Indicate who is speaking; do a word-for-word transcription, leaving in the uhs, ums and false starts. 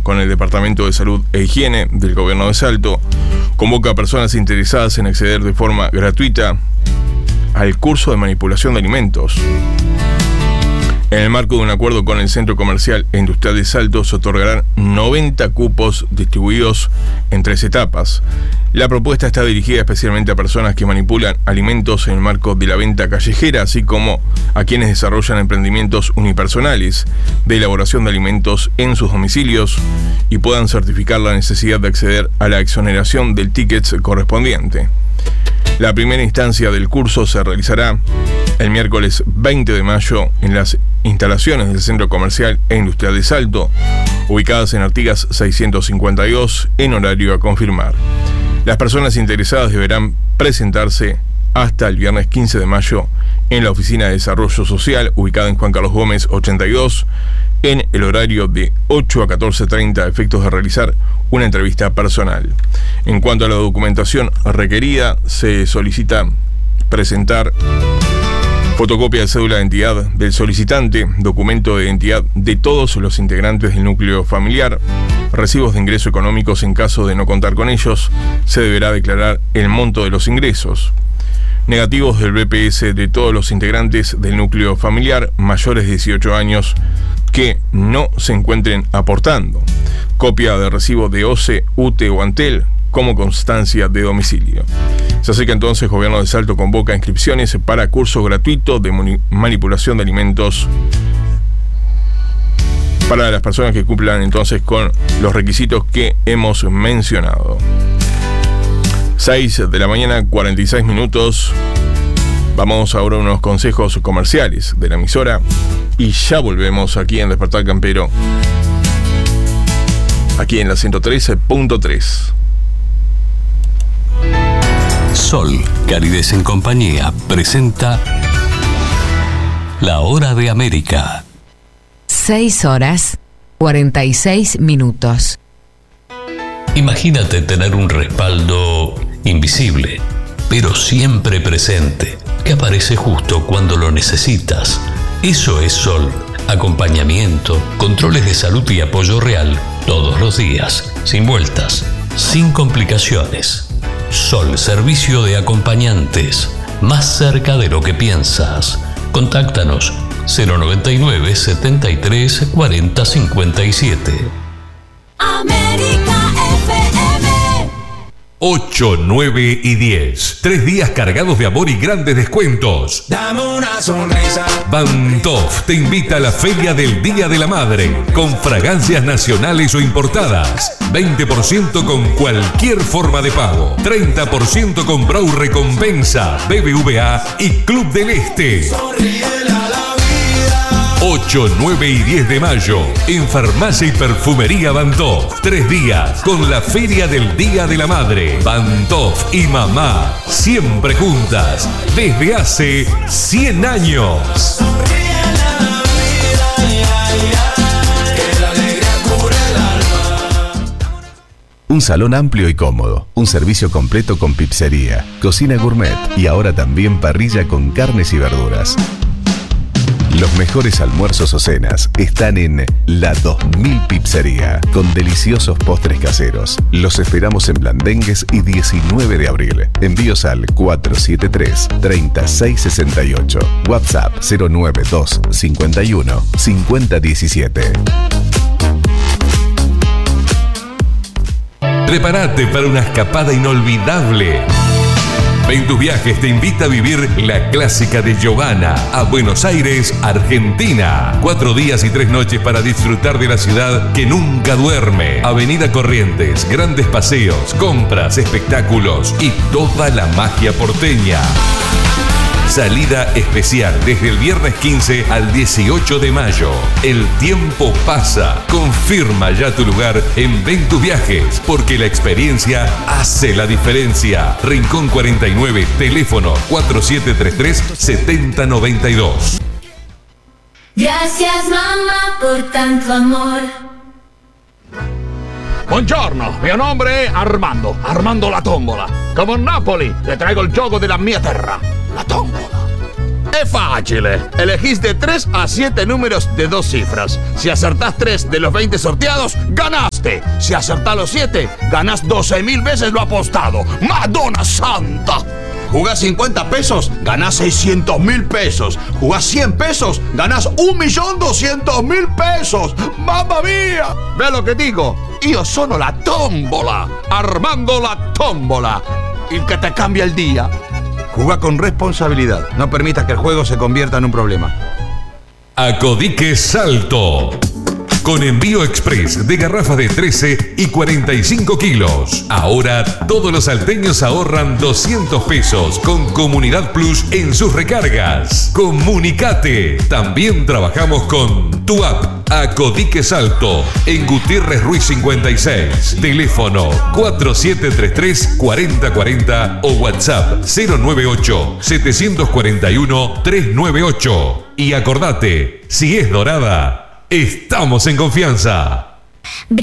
Speaker 1: con el Departamento de Salud e Higiene del Gobierno de Salto, convoca a personas interesadas en acceder de forma gratuita al curso de manipulación de alimentos. En el marco de un acuerdo con el Centro Comercial e Industrial de Salto, se otorgarán noventa cupos distribuidos en tres etapas. La propuesta está dirigida especialmente a personas que manipulan alimentos en el marco de la venta callejera, así como a quienes desarrollan emprendimientos unipersonales de elaboración de alimentos en sus domicilios y puedan certificar la necesidad de acceder a la exoneración del ticket correspondiente. La primera instancia del curso se realizará el miércoles veinte de mayo en las instalaciones del Centro Comercial e Industrial de Salto, ubicadas en Artigas seiscientos cincuenta y dos, en horario a confirmar. Las personas interesadas deberán presentarse hasta el viernes quince de mayo en la Oficina de Desarrollo Social, ubicada en Juan Carlos Gómez ochenta y dos, en el horario de ocho a catorce treinta, a efectos de realizar una entrevista personal. En cuanto a la documentación requerida, se solicita presentar fotocopia de cédula de identidad del solicitante, documento de identidad de todos los integrantes del núcleo familiar, recibos de ingresos económicos. En caso de no contar con ellos, se deberá declarar el monto de los ingresos. Negativos del B P S de todos los integrantes del núcleo familiar mayores de dieciocho años que no se encuentren aportando. Copia de recibo de O C E, U T E o Antel como constancia de domicilio. Se acerca entonces, Gobierno de Salto convoca inscripciones para curso gratuito de manipulación de alimentos para las personas que cumplan entonces con los requisitos que hemos mencionado. seis de la mañana, cuarenta y seis minutos. Vamos ahora a unos consejos comerciales de la emisora y ya volvemos aquí en Despertar Campero, aquí en la ciento trece punto tres.
Speaker 2: Sol, Calidez en Compañía, presenta La Hora de América.
Speaker 3: seis horas, cuarenta y seis minutos.
Speaker 2: Imagínate tener un respaldo invisible, pero siempre presente, que aparece justo cuando lo necesitas. Eso es Sol. Acompañamiento, controles de salud y apoyo real todos los días, sin vueltas, sin complicaciones. Sol, servicio de acompañantes, más cerca de lo que piensas. Contáctanos cero noventa y nueve, setenta y tres, cuarenta, cincuenta y siete.
Speaker 4: América F M.
Speaker 5: ocho, nueve y diez. Tres días cargados de amor y grandes descuentos.
Speaker 6: Dame una sonrisa.
Speaker 5: Bantof te invita a la Feria del Día de la Madre, con fragancias nacionales o importadas. veinte por ciento con cualquier forma de pago. treinta por ciento con Brau Recompensa, B B V A y Club del Este. ocho, nueve y diez de mayo, en Farmacia y Perfumería Bantof. Tres días con la Feria del Día de la Madre. Bantof y mamá, siempre juntas, desde hace cien años.
Speaker 7: Un salón amplio y cómodo, un servicio completo con pizzería, cocina gourmet y ahora también parrilla con carnes y verduras. Los mejores almuerzos o cenas están en La dos mil Pizzería, con deliciosos postres caseros. Los esperamos en Blandengues y diecinueve de abril. Envíos al cuatro siete tres, tres seis seis ocho. WhatsApp cero nueve dos, cincuenta y uno, cincuenta diecisiete.
Speaker 5: Prepárate para una escapada inolvidable. Ventus Viajes te invita a vivir la clásica de Giovanna a Buenos Aires, Argentina. Cuatro días y tres noches para disfrutar de la ciudad que nunca duerme. Avenida Corrientes, grandes paseos, compras, espectáculos y toda la magia porteña. Salida especial desde el viernes quince al dieciocho de mayo. El tiempo pasa. Confirma ya tu lugar en Ventus Viajes, porque la experiencia hace la diferencia. Rincón cuarenta y nueve, teléfono cuatro siete tres tres, siete cero nueve dos.
Speaker 4: Gracias mamma por tanto amor.
Speaker 8: Buongiorno, mio nome è Armando, Armando la tombola. Come a Napoli, le traigo il gioco della mia terra, la tombola. Es fácil. Elegís de tres a siete números de dos cifras. Si acertás tres de los veinte sorteados, ganaste. Si acertás los siete, ganás doce mil veces lo apostado. ¡Madonna Santa! Jugás cincuenta pesos, ganás seiscientos mil pesos. Jugás cien pesos, ganás un millón doscientos mil pesos. ¡Mamma mía! ¿Ve lo que digo? Io sono la tómbola. Armando la tómbola. El que te cambia el día. Jugá con responsabilidad. No permitas que el juego se convierta en un problema.
Speaker 5: Acodique Salto. Con envío express de garrafas de trece y cuarenta y cinco kilos. Ahora todos los salteños ahorran doscientos pesos con Comunidad Plus en sus recargas. Comunicate. También trabajamos con tu app Acodique Salto en Gutiérrez Ruiz cincuenta y seis. Teléfono cuatro siete tres tres, cuatro cero cuatro cero o WhatsApp cero nueve ocho, siete cuatro uno, tres nueve ocho. Y acordate, si es dorada, estamos en confianza.